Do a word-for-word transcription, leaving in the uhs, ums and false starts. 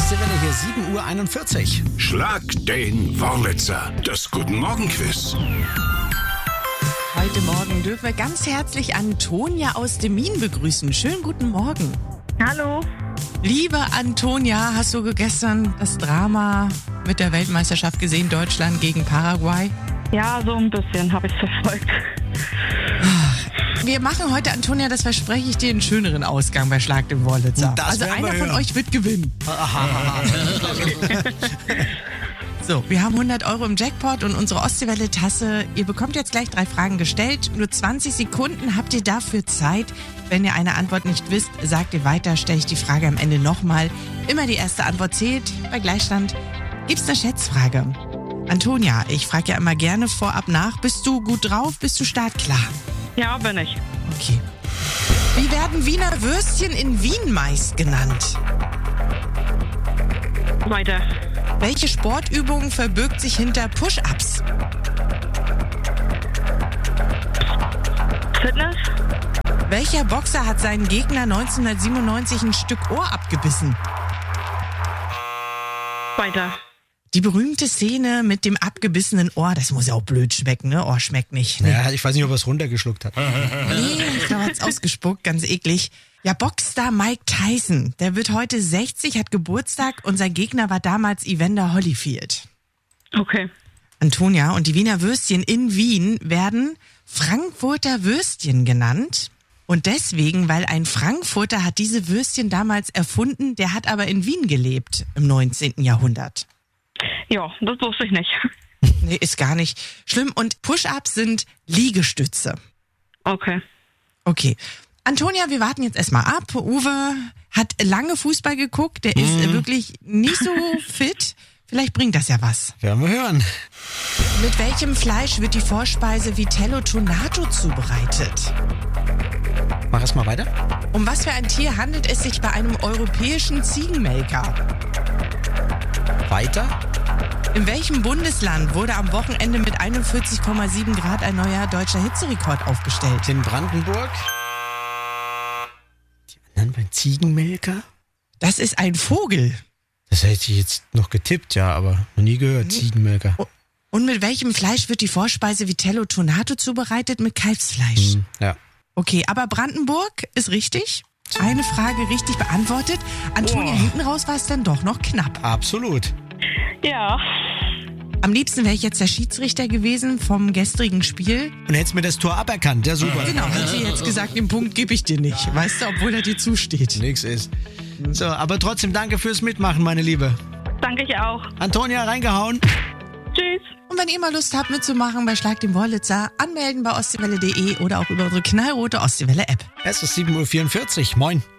Ostseewelle hier sieben Uhr einundvierzig. Schlag den Wurlitzer. Das Guten Morgen Quiz. Heute Morgen dürfen wir ganz herzlich Antonia aus Demmin begrüßen. Schönen guten Morgen. Hallo. Liebe Antonia, hast du gestern das Drama mit der Weltmeisterschaft gesehen, Deutschland gegen Paraguay? Ja, so ein bisschen habe ich verfolgt. Wir machen heute, Antonia, das verspreche ich dir, einen schöneren Ausgang bei Schlag den Wurlitzer. Das Also werden wir einer von hören. euch wird gewinnen. So, wir haben hundert Euro im Jackpot und unsere Ostseewelle-Tasse. Ihr bekommt jetzt gleich drei Fragen gestellt. Nur zwanzig Sekunden habt ihr dafür Zeit. Wenn ihr eine Antwort nicht wisst, sagt ihr weiter, stelle ich die Frage am Ende nochmal. Immer die erste Antwort zählt. Bei Gleichstand gibt's eine Schätzfrage. Antonia, ich frage ja immer gerne vorab nach. Bist du gut drauf? Bist du startklar? Ja, bin ich. Okay. Wie werden Wiener Würstchen in Wien meist genannt? Weiter. Welche Sportübung verbirgt sich hinter Push-Ups? Fitness? Welcher Boxer hat seinen Gegner neunzehnhundertsiebenundneunzig ein Stück Ohr abgebissen? Weiter. Die berühmte Szene mit dem abgebissenen Ohr, das muss ja auch blöd schmecken, ne? Ohr schmeckt nicht. Nee, Ja, ich weiß nicht, ob er es runtergeschluckt hat. nee ich glaube, er hat's ausgespuckt, ganz eklig. Ja, Boxstar Mike Tyson, der wird heute sechzig, hat Geburtstag und sein Gegner war damals Evander Holyfield. Okay. Antonia, und die Wiener Würstchen in Wien werden Frankfurter Würstchen genannt. Und deswegen, weil ein Frankfurter hat diese Würstchen damals erfunden, der hat aber in Wien gelebt im neunzehnten Jahrhundert. Ja, das wusste ich nicht. Nee, ist gar nicht schlimm. Und Push-Ups sind Liegestütze. Okay. Okay. Antonia, wir warten jetzt erstmal ab. Uwe hat lange Fußball geguckt, der ist Mhm. wirklich nicht so fit. Vielleicht bringt das ja was. Werden wir hören. Mit welchem Fleisch wird die Vorspeise Vitello Tonato zubereitet? Mach erst mal weiter. Um was für ein Tier handelt es sich bei einem europäischen Ziegenmelker? Weiter. In welchem Bundesland wurde am Wochenende mit einundvierzig Komma sieben Grad ein neuer deutscher Hitzerekord aufgestellt? In Brandenburg. Die anderen beim Ziegenmelker? Das ist ein Vogel. Das hätte ich jetzt noch getippt, ja, aber noch nie gehört. Ziegenmelker. Und mit welchem Fleisch wird die Vorspeise Vitello Tonato zubereitet? Mit Kalbsfleisch. Hm, ja. Okay, aber Brandenburg ist richtig. Eine Frage richtig beantwortet. Antonia, Oh. hinten raus war es dann doch noch knapp. Absolut. Ja. Am liebsten wäre ich jetzt der Schiedsrichter gewesen vom gestrigen Spiel. Und hättest mir das Tor aberkannt, ja super. Genau, hätte ich jetzt gesagt, den Punkt gebe ich dir nicht. Weißt du, obwohl er dir zusteht. Nix ist. So, aber trotzdem danke fürs Mitmachen, meine Liebe. Danke ich auch. Antonia, reingehauen. Tschüss. Und wenn ihr mal Lust habt mitzumachen bei Schlag den Wurlitzer, anmelden bei ostseewelle punkt de oder auch über unsere knallrote Ostseewelle-App. Es ist sieben Uhr vierundvierzig. Moin.